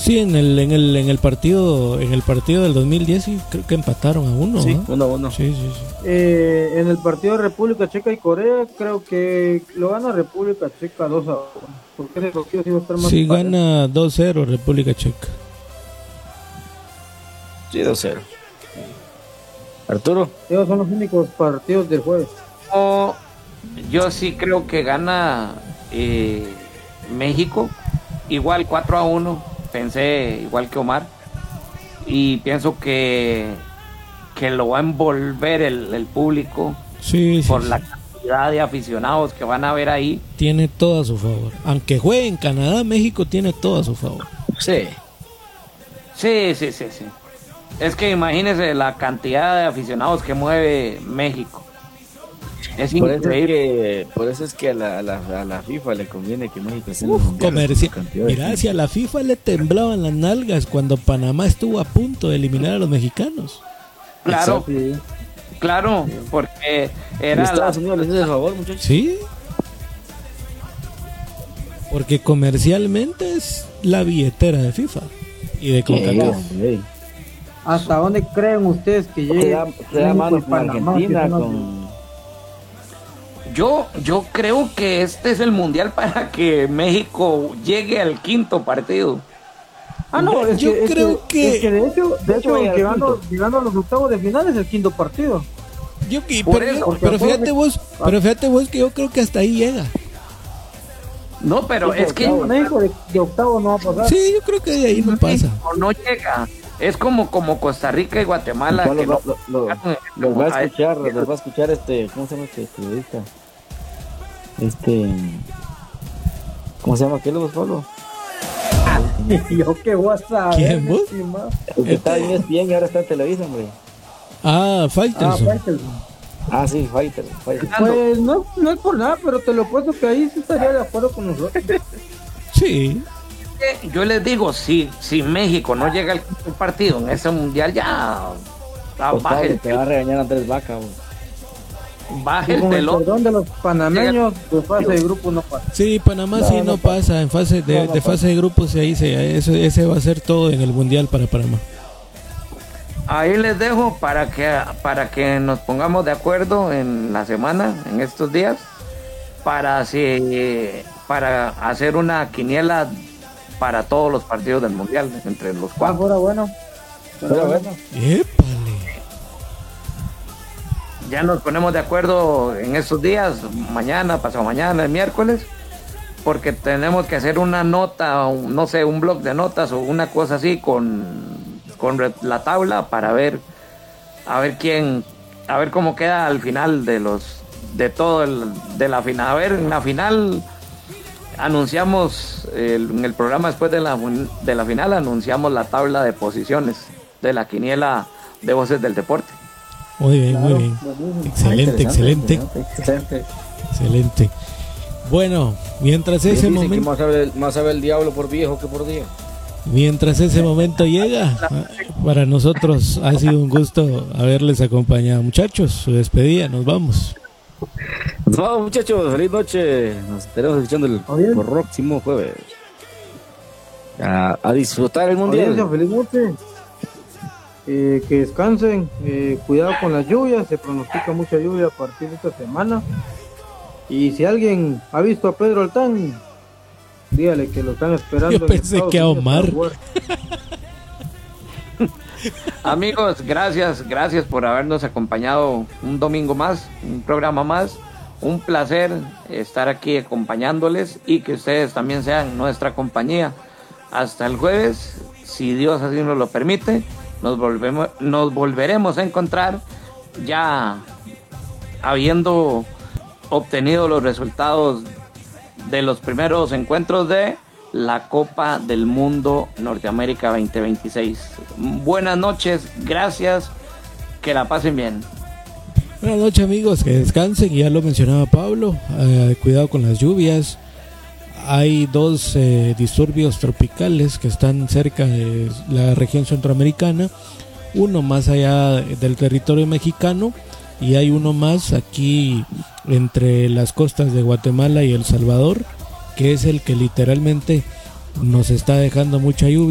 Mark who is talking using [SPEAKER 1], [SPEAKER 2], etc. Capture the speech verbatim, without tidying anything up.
[SPEAKER 1] Sí, en el en el en el partido en el partido del dos mil diez sí, creo que empataron a uno.
[SPEAKER 2] Sí,
[SPEAKER 1] ¿no?
[SPEAKER 2] uno a uno.
[SPEAKER 1] Sí, sí, sí.
[SPEAKER 3] Eh, en el partido de República Checa y Corea, creo que lo gana República Checa dos a uno. Porque ese partido sí va a estar más
[SPEAKER 1] Sí,
[SPEAKER 3] parejo.
[SPEAKER 1] gana dos cero República Checa.
[SPEAKER 2] Sí, dos cero. Arturo.
[SPEAKER 3] Esos son los únicos partidos del jueves.
[SPEAKER 4] Yo, yo sí creo que gana eh, México, igual cuatro a uno, pensé igual que Omar, y pienso que, que lo va a envolver el, el público
[SPEAKER 1] Sí, sí,
[SPEAKER 4] por
[SPEAKER 1] sí.
[SPEAKER 4] la cantidad de aficionados que van a ver ahí.
[SPEAKER 1] Tiene todo a su favor. Aunque juegue en Canadá, México tiene todo a su favor.
[SPEAKER 2] Sí.
[SPEAKER 4] Sí, sí, sí, sí. Es que imagínense la cantidad de aficionados que mueve México. Es
[SPEAKER 2] Por eso es
[SPEAKER 4] increíble.
[SPEAKER 2] que, por eso es que a la, a la, a la FIFA le conviene que México esté en los
[SPEAKER 1] Uf,
[SPEAKER 2] mundiales,
[SPEAKER 1] comercial.
[SPEAKER 2] por cantidad de
[SPEAKER 1] Mira,
[SPEAKER 2] gente.
[SPEAKER 1] si a la FIFA le temblaban las nalgas cuando Panamá estuvo a punto de eliminar a los mexicanos.
[SPEAKER 4] Claro,
[SPEAKER 3] Sí.
[SPEAKER 4] claro, porque
[SPEAKER 2] ¿Y
[SPEAKER 4] era
[SPEAKER 2] Estados
[SPEAKER 4] la-
[SPEAKER 2] Unidos les hace el favor, muchachos?
[SPEAKER 1] Sí. Porque comercialmente es la billetera de FIFA y de CONCACAF.
[SPEAKER 2] Sí.
[SPEAKER 3] ¿Hasta dónde creen ustedes que
[SPEAKER 2] Se
[SPEAKER 3] llegue
[SPEAKER 2] da, se da
[SPEAKER 3] México
[SPEAKER 2] mano
[SPEAKER 3] y
[SPEAKER 2] con
[SPEAKER 3] Panamá,
[SPEAKER 2] Argentina,
[SPEAKER 3] que son los-
[SPEAKER 2] con...
[SPEAKER 4] Yo, yo creo que este es el mundial para que México llegue al quinto partido.
[SPEAKER 3] Ah, no, es
[SPEAKER 1] Yo
[SPEAKER 3] que, es
[SPEAKER 1] creo que-
[SPEAKER 3] es que de hecho, de
[SPEAKER 2] de hecho,
[SPEAKER 3] hecho
[SPEAKER 2] vaya al
[SPEAKER 3] llegando,
[SPEAKER 2] quinto.
[SPEAKER 3] llegando a los octavos de final es el quinto partido.
[SPEAKER 1] Yo, y-
[SPEAKER 4] Por
[SPEAKER 1] pero,
[SPEAKER 4] eso,
[SPEAKER 1] pero
[SPEAKER 3] porque
[SPEAKER 1] fíjate vos, pero fíjate vos que yo creo que hasta ahí llega.
[SPEAKER 4] No, pero es que
[SPEAKER 3] Octavo, México de, de octavo no va a pasar.
[SPEAKER 1] Sí, yo creo que de ahí no pasa.
[SPEAKER 4] México no llega. Es como, como Costa Rica y Guatemala.
[SPEAKER 2] Pablo
[SPEAKER 4] que
[SPEAKER 2] lo,
[SPEAKER 4] no-
[SPEAKER 2] lo, lo- los va a escuchar, los va a escuchar este, ¿cómo se llama este periodista? Este, ¿cómo se llama aquel vos, Pablo?
[SPEAKER 3] Yo qué voy a saber.
[SPEAKER 1] ¿Quién, vos?
[SPEAKER 3] estimado.
[SPEAKER 2] El que está en E S P N y ahora está en Televisa, hombre.
[SPEAKER 1] Ah,
[SPEAKER 3] Ah,
[SPEAKER 1] Faitelson.
[SPEAKER 3] Faitelson.
[SPEAKER 2] Ah, sí, Fighter, Fighter.
[SPEAKER 3] Pues no, no es por nada, pero te lo puesto que ahí sí estaría de acuerdo con nosotros.
[SPEAKER 1] Sí.
[SPEAKER 4] Yo les digo, si, si México no llega al quinto partido en ese mundial, ya ah,
[SPEAKER 2] Pues,
[SPEAKER 4] baje,
[SPEAKER 2] Pablo,
[SPEAKER 4] el,
[SPEAKER 2] te va a regañar Andrés Vaca, vos.
[SPEAKER 4] baje
[SPEAKER 3] Y
[SPEAKER 4] el
[SPEAKER 3] con el
[SPEAKER 4] telón.
[SPEAKER 3] perdón de los panameños, de fase de grupo no pasa.
[SPEAKER 1] Sí, Panamá sí no pasa en fase de, de fase de grupos, ahí se, eso, ese va a ser todo en el mundial para Panamá.
[SPEAKER 4] Ahí les dejo para que para que nos pongamos de acuerdo en la semana, en estos días, para si, para hacer una quiniela para todos los partidos del mundial entre los
[SPEAKER 3] Ah,
[SPEAKER 4] cuatro.
[SPEAKER 3] fuera bueno.
[SPEAKER 2] Pero bueno,
[SPEAKER 1] Épale.
[SPEAKER 4] Ya nos ponemos de acuerdo en estos días, mañana, pasado mañana, el miércoles, porque tenemos que hacer una nota, un- no sé, un blog de notas o una cosa así con, con re- la tabla para ver, a ver quién, a ver cómo queda al final de los, de todo el, de la final. A ver, en la final anunciamos, el- en el programa después de la, de la final anunciamos la tabla de posiciones de la quiniela de Voces del Deporte.
[SPEAKER 1] Muy bien, muy bien. Excelente, excelente,
[SPEAKER 2] excelente.
[SPEAKER 1] excelente. Bueno, mientras ese
[SPEAKER 2] Dicen que
[SPEAKER 1] momento,
[SPEAKER 2] más sabe, el- más sabe el diablo por viejo que por día.
[SPEAKER 1] mientras ese momento llega, para nosotros ha sido un gusto haberles acompañado, muchachos. Su despedida, nos vamos.
[SPEAKER 2] Nos vamos, muchachos, feliz noche. Nos estaremos escuchando el
[SPEAKER 3] Bien.
[SPEAKER 2] próximo jueves. A, a disfrutar el
[SPEAKER 3] Audiencia,
[SPEAKER 2] mundial.
[SPEAKER 3] feliz noche. Eh, que descansen. Eh, cuidado con las lluvias. Se pronostica mucha lluvia a partir de esta semana. Y si alguien ha visto a Pedro Altán, dígale que lo están esperando.
[SPEAKER 1] Yo
[SPEAKER 3] en
[SPEAKER 1] pensé
[SPEAKER 3] Estados
[SPEAKER 1] que a
[SPEAKER 3] Unidos
[SPEAKER 1] Omar.
[SPEAKER 3] para jugar.
[SPEAKER 4] Amigos, gracias, gracias por habernos acompañado un domingo más, un programa más. Un placer estar aquí acompañándoles y que ustedes también sean nuestra compañía. Hasta el jueves, si Dios así nos lo permite, nos volvemos, nos volveremos a encontrar ya habiendo obtenido los resultados de los primeros encuentros de la Copa del Mundo Norteamérica veinte veintiséis. Buenas noches, gracias, que la pasen bien.
[SPEAKER 1] Buenas noches, amigos, que descansen. Ya lo mencionaba Pablo, eh, cuidado con las lluvias. Hay dos eh, disturbios tropicales que están cerca de la región centroamericana, uno más allá del territorio mexicano y hay uno más aquí entre las costas de Guatemala y El Salvador, que es el que literalmente nos está dejando mucha lluvia.